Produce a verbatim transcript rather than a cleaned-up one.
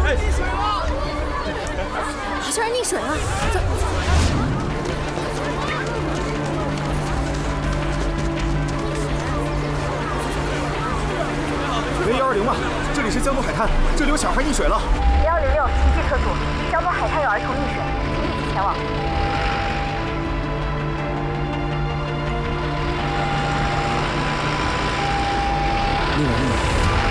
溺水了！ 好像是溺水了，走。 零幺二零吗？这里是江东海滩，这里有小孩溺水了。 零幺零六，奇迹车主，江东海滩有儿童溺水，请立即前往。